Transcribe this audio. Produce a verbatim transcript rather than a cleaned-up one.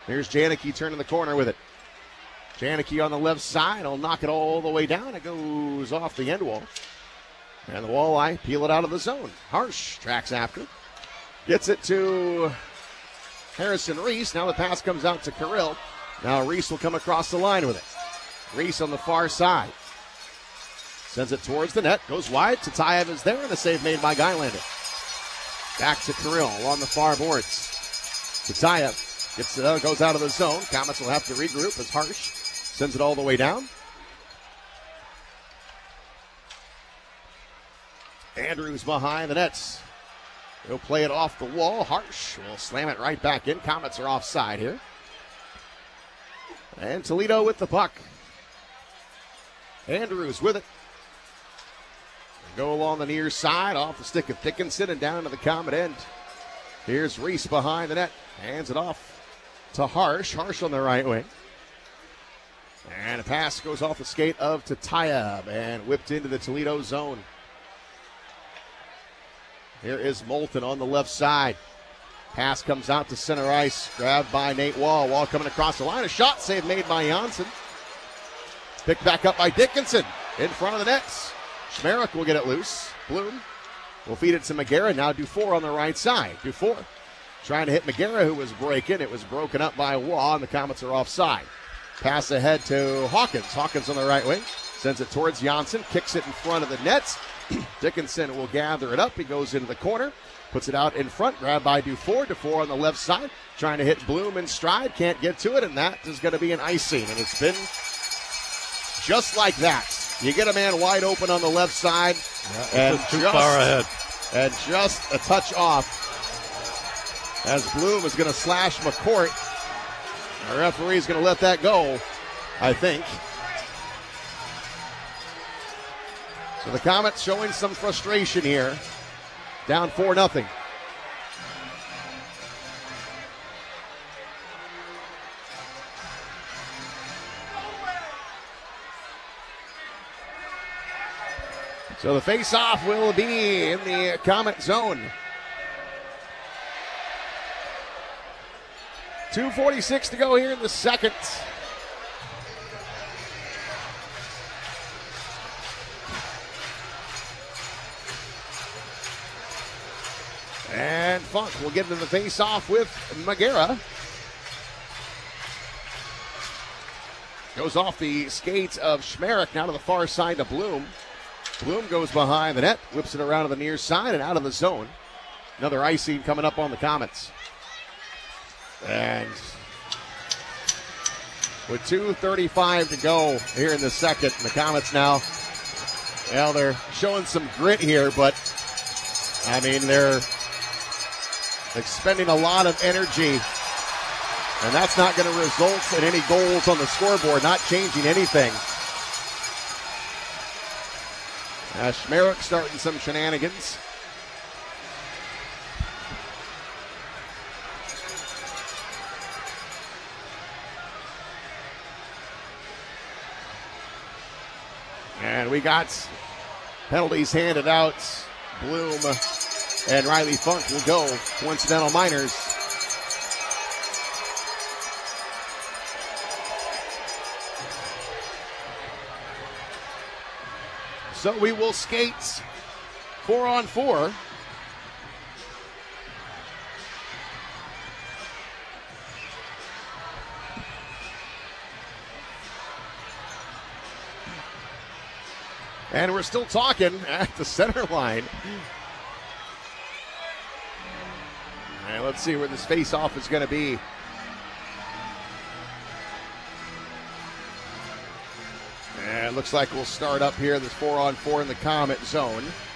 Here's Janicki turning the corner with it. Janicki on the left side. He'll knock it all the way down. It goes off the end wall. And the Walleye peel it out of the zone. Harsh tracks after. Gets it to Harrison Reese. Now the pass comes out to Kirill. Now Reese will come across the line with it. Reese on the far side. Sends it towards the net. Goes wide. Tatayev is there, and a save made by Guylander. Back to Kirill along the far boards. Tatayev gets it out, goes out of the zone. Comets will have to regroup as Harsh sends it all the way down. Andrews behind the nets. He'll play it off the wall. Harsh will slam it right back in. Comets are offside here. And Toledo with the puck. Andrews with it. Go along the near side, off the stick of Dickinson and down to the Comet end. Here's Reese behind the net. Hands it off to Harsh. Harsh on the right wing. And a pass goes off the skate of Tatayev and whipped into the Toledo zone. Here is Moulton on the left side. Pass comes out to center ice. Grabbed by Nate Wall. Wall coming across the line. A shot save made by Janssen. Picked back up by Dickinson in front of the nets. Schmerich will get it loose. Bloom will feed it to McGarrett. Now Dufour on the right side. Dufour trying to hit McGarrett, who was breaking. It was broken up by Waugh, and the Comets are offside. Pass ahead to Hawkins. Hawkins on the right wing. Sends it towards Janssen. Kicks it in front of the nets. Dickinson will gather it up. He goes into the corner. Puts it out in front. Grabbed by Dufour. Dufour on the left side. Trying to hit Bloom in stride. Can't get to it, and that is going to be an icing. And it's been just like that. You get a man wide open on the left side, yeah, and too just, far ahead, and just a touch off. As Bloom is going to slash McCourt, the referee is going to let that go, I think. So the Comets showing some frustration here, down four nothing. So the face-off will be in the Comet zone. two forty-six to go here in the second. And Funk will get into the face-off with Magera. Goes off the skates of Schmerich, now to the far side to Bloom. Bloom goes behind the net, whips it around to the near side and out of the zone. Another icing coming up on the Comets. And with two thirty-five to go here in the second, the Comets now, well, they're showing some grit here, but, I mean, they're expending a lot of energy, and that's not going to result in any goals on the scoreboard, not changing anything. Uh, Schmerich starting some shenanigans. And we got penalties handed out. Bloom and Riley Funk will go. Coincidental minors. So we will skate four on four. And we're still talking at the center line. And let's see where this face-off is going to be. And it looks like we'll start up here, this four on four in the Comet zone.